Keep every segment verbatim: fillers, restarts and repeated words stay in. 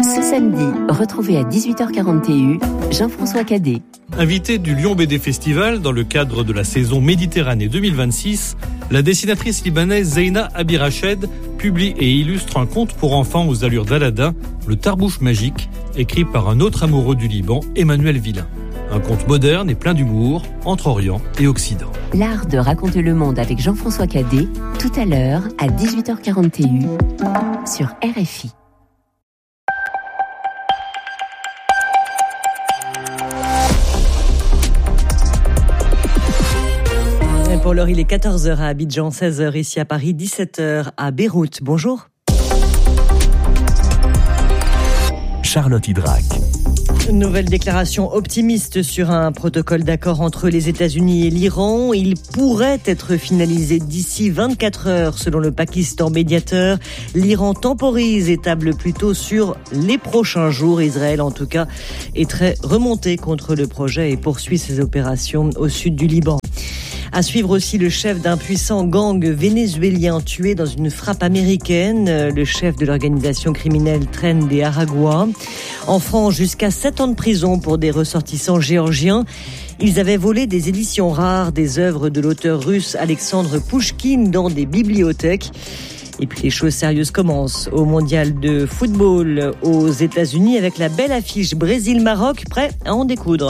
Ce samedi, retrouvez à dix-huit heures quarante T U Jean-François Cadet. Invitée du Lyon B D Festival dans le cadre de la saison Méditerranée deux mille vingt-six, la dessinatrice libanaise Zeina Abirached publie et illustre un conte pour enfants aux allures d'Aladin, Le Tarbouche magique, écrit par un autre amoureux du Liban, Emmanuel Villain. Un conte moderne et plein d'humour entre Orient et Occident. L'art de raconter le monde avec Jean-François Cadet, tout à l'heure à dix-huit heures quarante T U sur R F I. Pour l'heure, il est quatorze heures à Abidjan, seize heures ici à Paris, dix-sept heures à Beyrouth. Bonjour. Charlotte Hydrac. Une nouvelle déclaration optimiste sur un protocole d'accord entre les États-Unis et l'Iran. Il pourrait être finalisé d'ici vingt-quatre heures selon le Pakistan médiateur. L'Iran temporise et table plutôt sur les prochains jours. Israël, en tout cas, est très remonté contre le projet et poursuit ses opérations au sud du Liban. À suivre aussi le chef d'un puissant gang vénézuélien tué dans une frappe américaine, le chef de l'organisation criminelle Tren de Aragua. En France, jusqu'à sept ans de prison pour des ressortissants géorgiens. Ils avaient volé des éditions rares des œuvres de l'auteur russe Alexandre Pouchkine dans des bibliothèques. Et puis les choses sérieuses commencent au mondial de football aux États-Unis avec la belle affiche Brésil-Maroc, prêt à en découdre.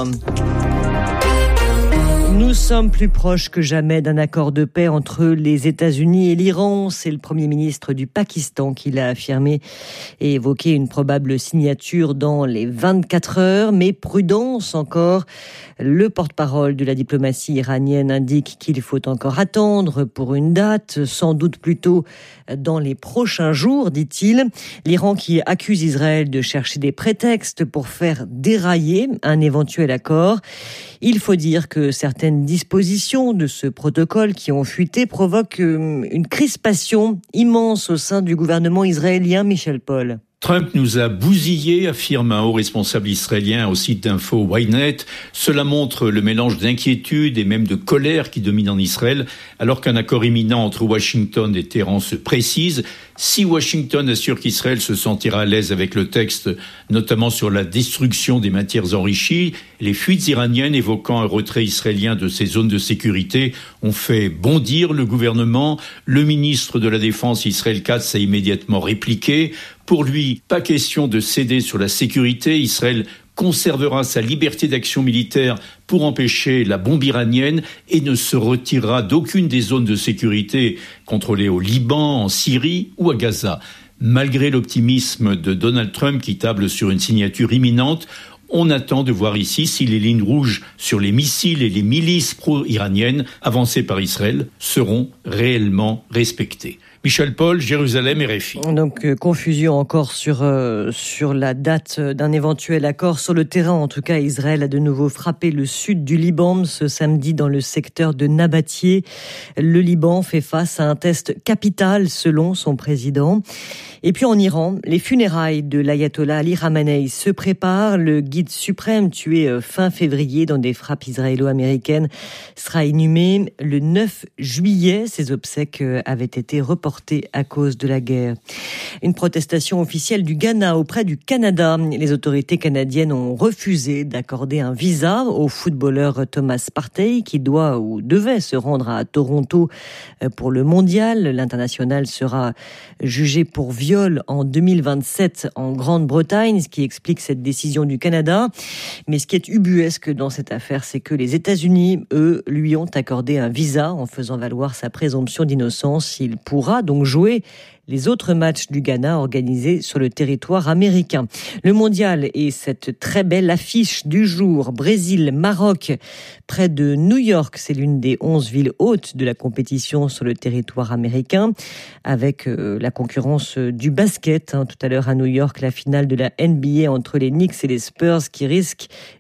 Nous sommes plus proches que jamais d'un accord de paix entre les États-Unis et l'Iran. C'est le Premier ministre du Pakistan qui l'a affirmé et évoqué une probable signature dans les vingt-quatre heures. Mais prudence encore, le porte-parole de la diplomatie iranienne indique qu'il faut encore attendre pour une date, sans doute plutôt dans les prochains jours, dit-il. L'Iran qui accuse Israël de chercher des prétextes pour faire dérailler un éventuel accord. Il faut dire que certaines dispositions de ce protocole qui ont fuité provoquent une crispation immense au sein du gouvernement israélien. Michel Paul. Trump nous a bousillés, affirme un haut responsable israélien au site d'info Ynet. Cela montre le mélange d'inquiétude et même de colère qui domine en Israël, alors qu'un accord imminent entre Washington et Téhéran se précise. Si Washington assure qu'Israël se sentira à l'aise avec le texte, notamment sur la destruction des matières enrichies, les fuites iraniennes évoquant un retrait israélien de ces zones de sécurité ont fait bondir le gouvernement. Le ministre de la Défense, Israël Katz, a immédiatement répliqué. Pour lui, pas question de céder sur la sécurité. Israël conservera sa liberté d'action militaire pour empêcher la bombe iranienne et ne se retirera d'aucune des zones de sécurité contrôlées au Liban, en Syrie ou à Gaza. Malgré l'optimisme de Donald Trump qui table sur une signature imminente, on attend de voir ici si les lignes rouges sur les missiles et les milices pro-iraniennes avancées par Israël seront réellement respectées. Michel Paul, Jérusalem, R F I. Donc euh, confusion encore sur euh, sur la date d'un éventuel accord sur le terrain. En tout cas, Israël a de nouveau frappé le sud du Liban ce samedi dans le secteur de Nabatieh. Le Liban fait face à un test capital selon son président. Et puis en Iran, les funérailles de l'ayatollah Ali Khamenei se préparent. Le guide suprême tué fin février dans des frappes israélo-américaines sera inhumé le neuf juillet. Ses obsèques avaient été reportées à cause de la guerre. Une protestation officielle du Ghana auprès du Canada. Les autorités canadiennes ont refusé d'accorder un visa au footballeur Thomas Partey qui doit ou devait se rendre à Toronto pour le mondial. L'international sera jugé pour viol en deux mille vingt-sept en Grande-Bretagne, ce qui explique cette décision du Canada. Mais ce qui est ubuesque dans cette affaire, c'est que les États-Unis, eux, lui ont accordé un visa en faisant valoir sa présomption d'innocence. Il pourra donc jouer les autres matchs du Ghana organisés sur le territoire américain. Le mondial et cette très belle affiche du jour, Brésil-Maroc, près de New York, c'est l'une des onze villes hautes de la compétition sur le territoire américain, avec euh, la concurrence du basket. Hein, tout à l'heure à New York, la finale de la N B A entre les Knicks et les Spurs qui risque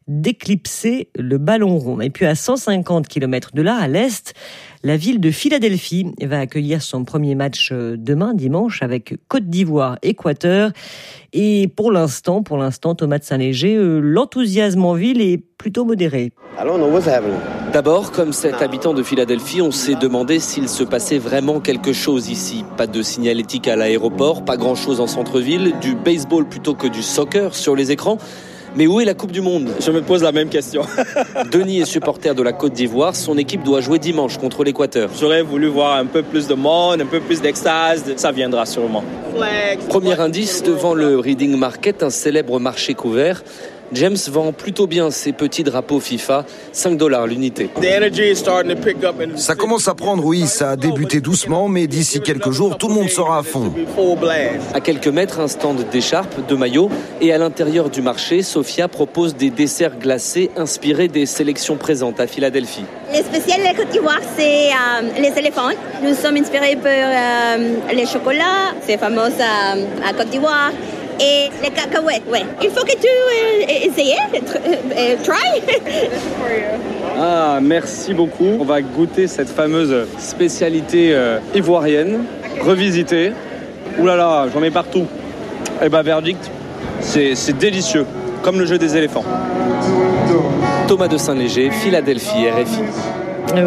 d'éclipser le ballon rond. Et puis à cent cinquante kilomètres de là, à l'est, la ville de Philadelphie va accueillir son premier match demain, dimanche, avec Côte d'Ivoire-Équateur. Et pour l'instant, pour l'instant, Thomas de Saint-Léger, l'enthousiasme en ville est plutôt modéré. D'abord, comme cet habitant de Philadelphie, on s'est demandé s'il se passait vraiment quelque chose ici. Pas de signalétique à l'aéroport, pas grand-chose en centre-ville, du baseball plutôt que du soccer sur les écrans. Mais où est la Coupe du Monde ? Je me pose la même question. Denis est supporter de la Côte d'Ivoire. Son équipe doit jouer dimanche contre l'Équateur. J'aurais voulu voir un peu plus de monde, un peu plus d'extase. Ça viendra sûrement. Premier indice, devant le Reading Market, un célèbre marché couvert. James vend plutôt bien ses petits drapeaux FIFA, cinq dollars l'unité. Ça commence à prendre, oui, ça a débuté doucement, mais d'ici quelques jours, tout le monde sera à fond. À quelques mètres, un stand d'écharpes, de maillots, et à l'intérieur du marché, Sophia propose des desserts glacés inspirés des sélections présentes à Philadelphie. Le spécial de la Côte d'Ivoire, c'est euh, les éléphants. Nous sommes inspirés par euh, les chocolats, c'est fameux à, à Côte d'Ivoire. Et les cacahuètes, ouais. Il faut que tu euh, essayes, euh, try. Ah, merci beaucoup. On va goûter cette fameuse spécialité euh, ivoirienne, revisitée. Ouh là là, j'en mets partout. Eh ben, verdict, c'est, c'est délicieux, comme le jeu des éléphants. Thomas de Saint-Léger, Philadelphie, R F I.